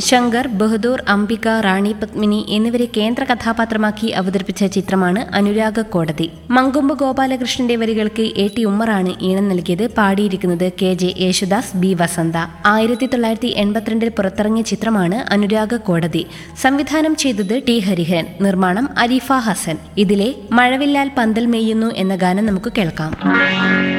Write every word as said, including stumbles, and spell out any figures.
ശങ്കർ, ബഹദൂർ, അംബിക, റാണി പത്മിനി എന്നിവരെ കേന്ദ്ര കഥാപാത്രമാക്കി അവതരിപ്പിച്ച ചിത്രമാണ് അനുരാഗ കോടതി. മങ്കൊമ്പ് ഗോപാലകൃഷ്ണന്റെ വരികൾക്ക് എ ടി ഉമ്മറാണ് ഈണം നൽകിയത്. പാടിയിരിക്കുന്നത് കെ ജെ യേശുദാസ്, ബി വസന്ത. ആയിരത്തി തൊള്ളായിരത്തി എൺപത്തിരണ്ടിൽ പുറത്തിറങ്ങിയ ചിത്രമാണ് അനുരാഗ കോടതി. സംവിധാനം ചെയ്തത് ടി ഹരിഹരൻ. നിർമ്മാണം അരീഫ ഹസൻ. ഇതിലെ മഴവില്ലാൽ പന്തൽ മെയ്യുന്നു എന്ന ഗാനം നമുക്ക് കേൾക്കാം.